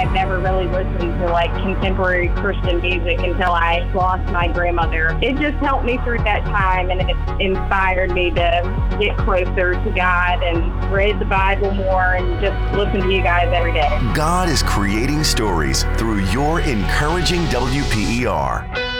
had never really listened to like contemporary Christian music until I lost my grandmother. It just helped me through that time, and it inspired me to get closer to God and read the Bible more and just listen to you guys every day. God is creating stories through your encouraging WPER.